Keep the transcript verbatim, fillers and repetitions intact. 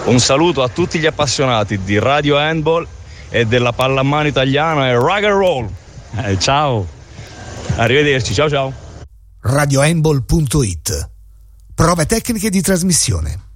Un saluto a tutti gli appassionati di Radio Handball e della pallamano italiana e rock and roll. Eh, ciao. Arrivederci, ciao ciao. radiohandball punto it. Prove tecniche di trasmissione.